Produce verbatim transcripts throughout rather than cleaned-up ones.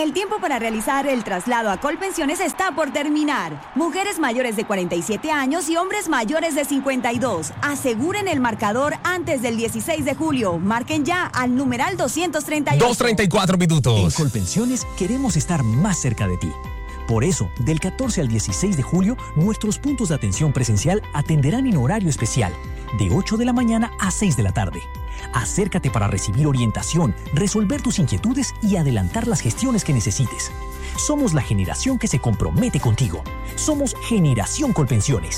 El tiempo para realizar el traslado a Colpensiones está por terminar. Mujeres mayores de cuarenta y siete años y hombres mayores de cincuenta y dos. Aseguren el marcador antes del dieciséis de julio. Marquen ya al numeral doscientos treinta y ocho. dos treinta y cuatro minutos. En Colpensiones queremos estar más cerca de ti. Por eso, del catorce al dieciséis de julio, nuestros puntos de atención presencial atenderán en horario especial, de ocho de la mañana a seis de la tarde. Acércate para recibir orientación, resolver tus inquietudes y adelantar las gestiones que necesites. Somos la generación que se compromete contigo. Somos Generación Colpensiones.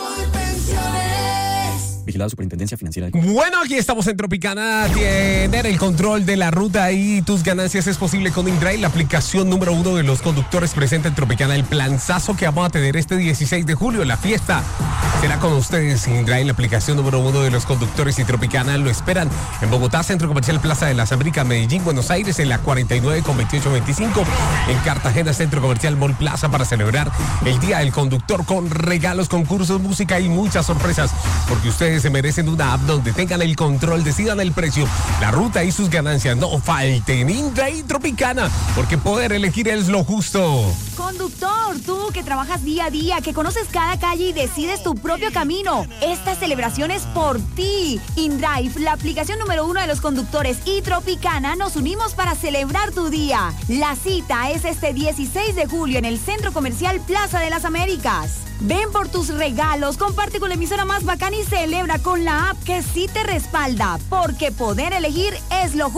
Vigilado Superintendencia Financiera. Bueno, aquí estamos en Tropicana. Tener el control de la ruta y tus ganancias es posible con InDrive, la aplicación número uno de los conductores presente en Tropicana. El planzazo que vamos a tener este dieciséis de julio, la fiesta será con ustedes. InDrive, la aplicación número uno de los conductores y Tropicana lo esperan en Bogotá, Centro Comercial Plaza de las Américas, Medellín, Buenos Aires, en la cuarenta y nueve con veintiocho veinticinco. En Cartagena, Centro Comercial Mall Plaza, para celebrar el Día del Conductor con regalos, concursos, música y muchas sorpresas, porque ustedes se merecen una app donde tengan el control, decidan el precio, la ruta y sus ganancias. No falten. InDrive Tropicana, porque poder elegir es lo justo. Conductor, tú que trabajas día a día, que conoces cada calle y decides tu propio camino. Esta celebración es por ti. InDrive, la aplicación número uno de los conductores, y Tropicana nos unimos para celebrar tu día. La cita es este dieciséis de julio en el Centro Comercial Plaza de las Américas. Ven por tus regalos, comparte con la emisora más bacana y celebra con la app que sí te respalda, porque poder elegir es lo justo.